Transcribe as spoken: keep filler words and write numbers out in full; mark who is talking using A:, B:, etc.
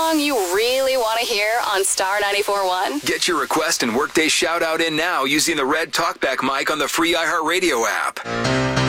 A: song you really want to hear on Star ninety-four point one?
B: Get your request and Workday shout out in now using the red talkback mic on the free iHeartRadio app.